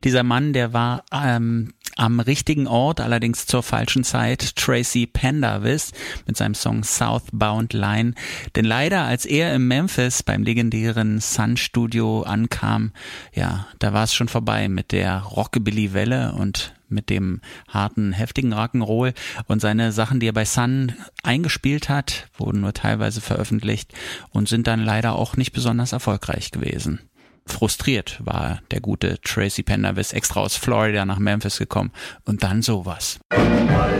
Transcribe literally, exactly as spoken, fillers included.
Dieser Mann, der war ähm, am richtigen Ort, allerdings zur falschen Zeit, Tracy Pendarvis mit seinem Song Southbound Line. Denn leider, als er in Memphis beim legendären Sun Studio ankam, ja, da war es schon vorbei mit der Rockabilly-Welle und mit dem harten, heftigen Rock'n'Roll, und seine Sachen, die er bei Sun eingespielt hat, wurden nur teilweise veröffentlicht und sind dann leider auch nicht besonders erfolgreich gewesen. Frustriert war der gute Tracy Pendarvis extra aus Florida nach Memphis gekommen und dann sowas. My